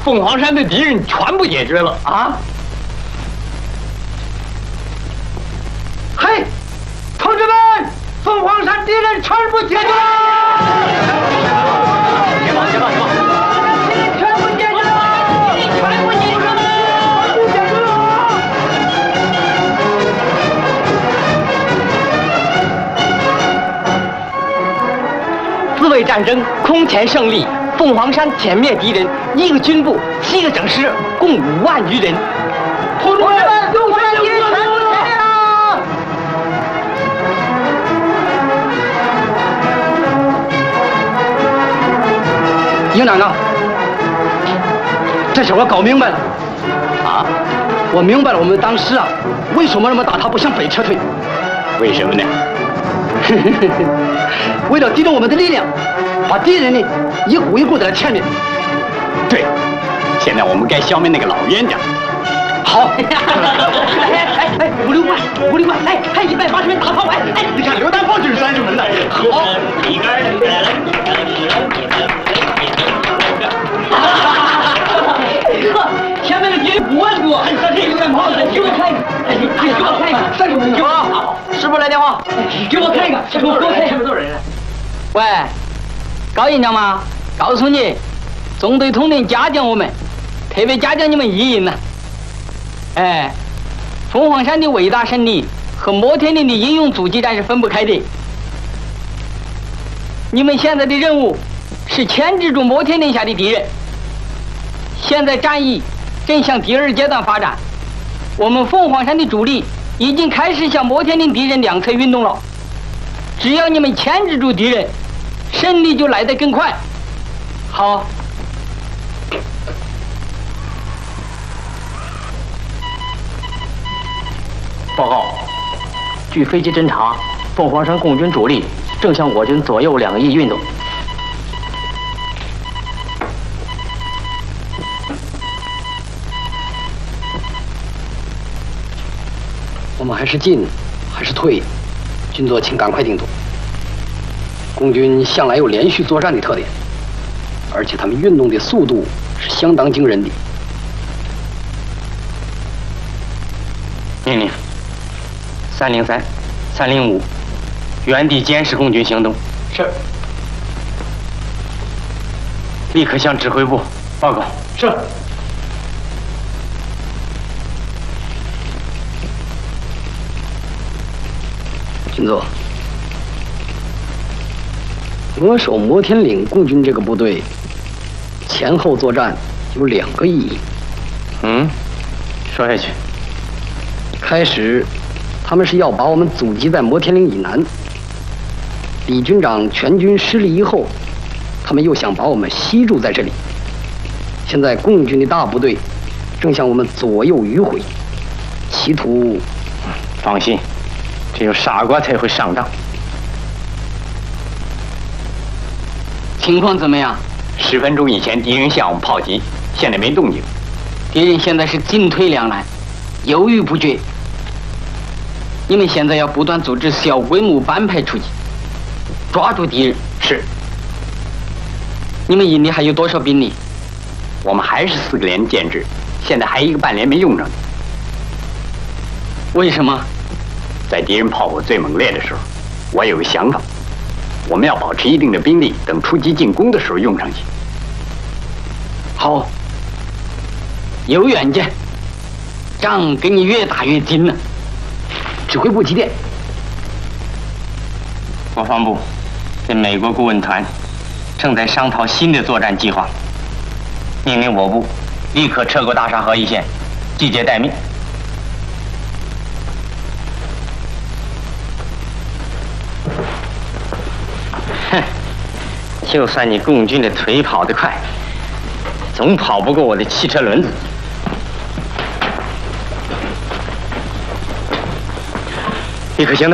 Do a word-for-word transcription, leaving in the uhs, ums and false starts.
凤凰山的敌人全部解决了啊！ 嘿，同志们，凤凰山敌人全部解决了！ 解放，解放，解放！ 全部解决了！全部解决了！全部解决了！ 自卫战争空前胜利，凤凰山歼灭敌人，一个军部，七个整师，共五万余人。 同志们，凤凰山敌人全部歼灭了！ 营长啊，这事我搞明白了。 啊？ 我明白了，我们当时啊，为什么那么打他不向北撤退？ 为什么呢？ 为了集中我们的力量，把敌人呢一股一股的来歼灭。 对，现在我们该消灭那个老冤家。 好。 哎哎哎，五六万，五六万，哎，还一百八十门大炮，哎哎， 你看榴弹炮就是三十门的。 好。呵，前面的敌人五万多，还这榴弹炮，给我看一个，哎，给我看一个，三十门，给我。师傅来电话，给我看一个，给我给我看一个。多少人？ 喂，高营长吗？告诉你，中队统领嘉奖我们，特别嘉奖你们一营呢。哎，凤凰山的伟大胜利和摩天岭的英勇阻击战是分不开的。你们现在的任务是牵制住摩天岭下的敌人。现在战役正向第二阶段发展，我们凤凰山的主力已经开始向摩天岭敌人两侧运动了。只要你们牵制住敌人，胜利就来得更快。好。 报告，据飞机侦察，凤凰山共军主力正向我军左右两翼运动。 我们还是进还是退？军座，请赶快定夺。共军向来有连续作战的特点，而且他们运动的速度是相当惊人的。 命令：三零三、三零五，原地监视共军行动。 是。 立刻向指挥部报告。 是。 军座，扼守摩天岭共军这个部队前后作战有两个意义。 嗯，说下去。 开始，他们是要把我们阻击在摩天岭以南。李军长全军失利以后，他们又想把我们吸住在这里。现在共军的大部队正向我们左右迂回，企图…… 放心。只有傻瓜才会上当。 情况怎么样？ 十分钟以前敌人向我们炮击，现在没动静。 敌人现在是进退两难，犹豫不决。你们现在要不断组织小规模班派出击，抓住敌人。 是。 你们营里还有多少兵力？ 我们还是四个连建制，现在还一个半连没用上。 为什么？ 在敌人炮火最猛烈的时候，我有个想法，我们要保持一定的兵力，等出击进攻的时候用上去。 好，有远见，仗给你越打越精了。 指挥部急电， 国防部跟美国顾问团正在商讨新的作战计划，命令我部立刻撤过大沙河一线，季节待命。哼，就算你共军的腿跑得快，总跑不过我的汽车轮子。立刻行动。